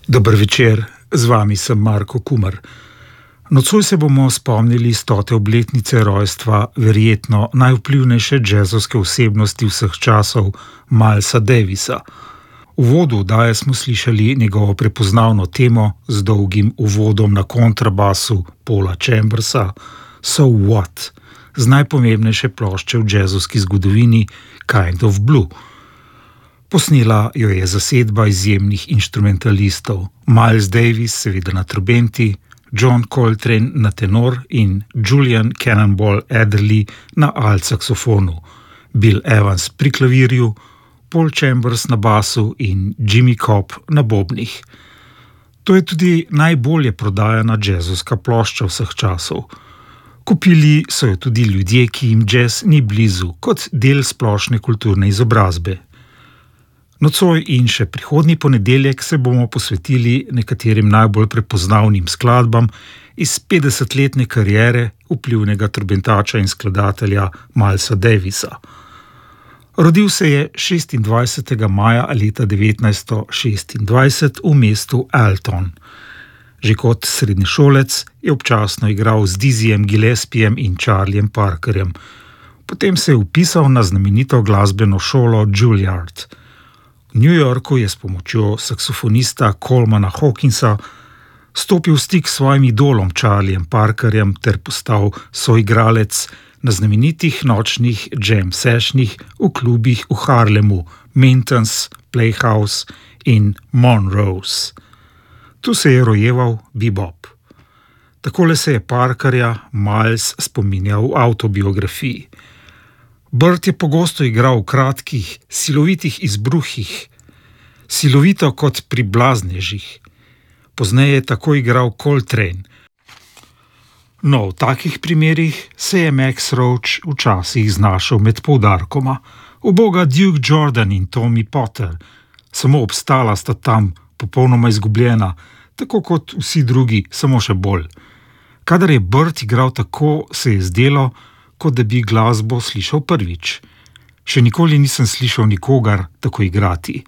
Dober večer, z vami sem Marko Kumar. Nocoj se bomo spomnili 100. obletnice rojstva verjetno najvplivnejše džezovske osebnosti vseh časov, Milesa Davisa. V uvodu oddaje smo slišali njegovo prepoznavno temo z dolgim uvodom na kontrabasu Paula Chambersa, So What, z najpomembnejše plošče v džezovski zgodovini Kind of Blue. Posnela jo je zasedba izjemnih inštrumentalistov, Miles Davis seveda na trobenti, John Coltrane na tenor in Julian Cannonball Adderley na alt-saksofonu, Bill Evans pri klavirju, Paul Chambers na basu in Jimmy Cobb na bobnih. To je tudi najbolje prodajana džezovska plošča vseh časov. Kupili so jo tudi ljudje, ki jim džez ni blizu, kot del splošne kulturne izobrazbe. Nocoj in še prihodnji ponedeljek se bomo posvetili nekaterim najbolj prepoznavnim skladbam iz 50-letne kariere vplivnega trobentača in skladatelja Milesa Davisa. Rodil se je 26. maja leta 1926 v mestu Alton. Že kot srednješolec je občasno igral z Dizzyjem Gillespijem in Charliem Parkerjem. Potem se je vpisal na znamenito glasbeno šolo Juilliard. V New Yorku je s pomočjo saksofonista Colemana Hawkinsa stopil v stik s svojim idolom Charliem Parkerjem ter postal soigralec na znamenitih nočnih jam sessionih v klubih v Harlemu, Minton's, Playhouse in Monroe's. Tu se je rojeval bebop. Takole se je Parkerja Miles spominjal v avtobiografiji. Bird je pogosto igral v kratkih, silovitih izbruhih, silovito kot pri blaznežih. Pozneje je tako igral Coltrane. No, v takih primerih se je Max Roach včasih znašel med poudarkoma. Uboga Duke Jordan in Tommy Potter. Samo obstala sta tam, popolnoma izgubljena, tako kot vsi drugi, samo še bolj. Kadar je Bird igral tako, se je zdelo, kot da bi glasbo slišal prvič. Še nikoli nisem slišal nikogar tako igrati.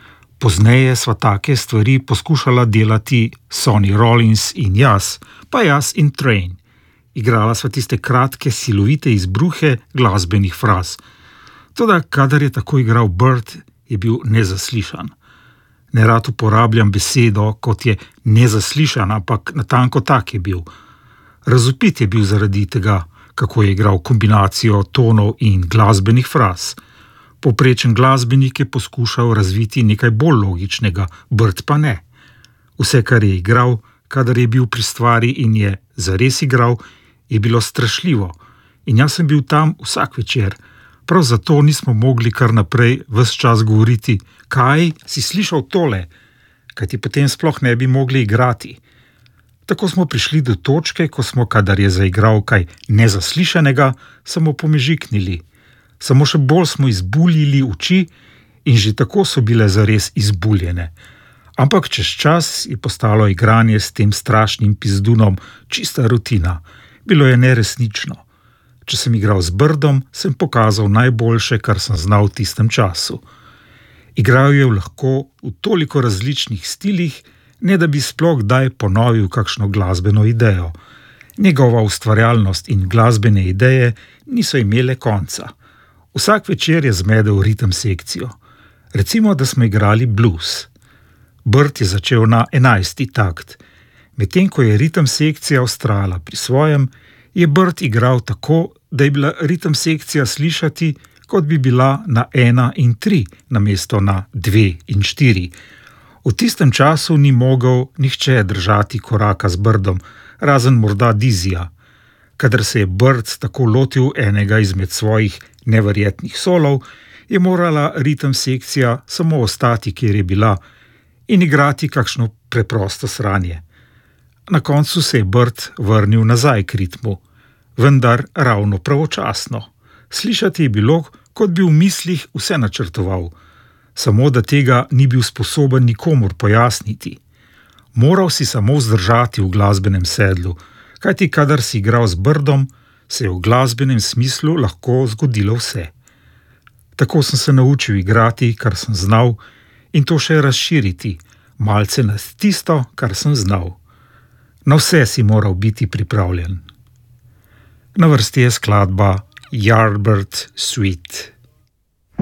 Pozneje sva take stvari poskušala delati Sonny Rollins in jaz, pa jaz in Train. Igrala sva tiste kratke, silovite izbruhe glasbenih fraz. Toda, kadar je tako igral Bird, je bil nezaslišan. Nerad uporabljam besedo, kot je nezaslišan, ampak natanko tak je bil. Razvpit je bil zaradi tega, kako je igral kombinacijo tonov in glasbenih fraz. Povprečen glasbenik je poskušal razviti nekaj bolj logičnega, Bird pa ne. Vse, kar je igral, kadar je bil pri stvari in je zares igral, je bilo strašljivo. In jaz sem bil tam vsak večer. Prav zato nismo mogli kar naprej ves čas govoriti, kaj si slišal tole, kajti potem sploh ne bi mogli igrati. Tako smo prišli do točke, ko smo, kadar je zaigral kaj nezaslišanega, samo pomežiknili. Samo še bolj smo izbuljili oči in že tako so bile zares izbuljene. Ampak čez čas je postalo igranje s tem strašnim pizdunom čista rutina. Bilo je neresnično. Če sem igral z Birdom, sem pokazal najboljše, kar sem znal v tistem času. Igral je lahko v toliko različnih stilih, ne da bi sploh kdaj ponovil kakšno glasbeno idejo. Njegova ustvarjalnost in glasbene ideje niso imele konca. Vsak večer je zmedel ritem sekcijo. Recimo, da smo igrali blues. Bird je začel na 11. takt. Medtem ko je ritem sekcija vztrajala pri svojem, je Bird igral tako, da je bila ritem sekcija slišati, kot bi bila na 1 in 3, namesto na 2 in 4. V tistem času ni mogel nihče držati koraka z Birdom, razen morda Dizzyja. Kadar se je Bird tako lotil enega izmed svojih neverjetnih solov, je morala ritem sekcija samo ostati, kjer je bila, in igrati kakšno preprosto sranje. Na koncu se je Bird vrnil nazaj k ritmu, vendar ravno pravočasno. Slišati je bilo, kot bi v mislih vse načrtoval, samo da tega ni bil sposoben nikomur pojasniti. Moral si samo vzdržati v glasbenem sedlu, kajti kadar si igral z Birdom, se je v glasbenem smislu lahko zgodilo vse. Tako sem se naučil igrati, kar sem znal, in to še razširiti, malce nad tisto, kar sem znal. Na vse si moral biti pripravljen. Na vrsti je skladba Yardbird Suite.